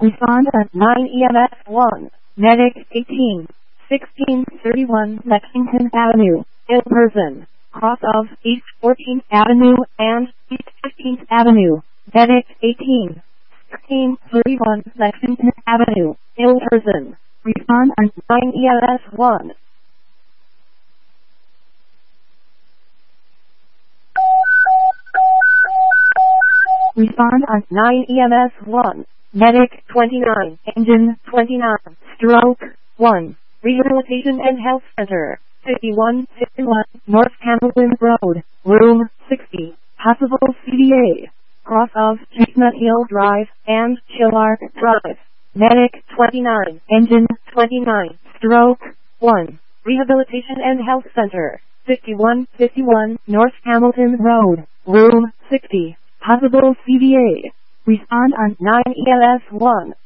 Respond at 9 EMS 1. Medic 18. 1631 Lexington Avenue. Ill person. Cross of East 14th Avenue and East 15th Avenue. Medic 18. 1631 Lexington Avenue. Ill person. Respond at 9 EMS 1. Respond at 9 EMS 1. Medic 29. Engine 29. Stroke 1. Rehabilitation and Health Center. 5151 North Hamilton Road. Room 60. Possible CDA. Cross of Chestnut Hill Drive and Chillark Drive. Medic 29. Engine 29. Stroke 1. Rehabilitation and Health Center. 5151 North Hamilton Road. Room 60. Possible CDA. Respond on 9 EMS 1.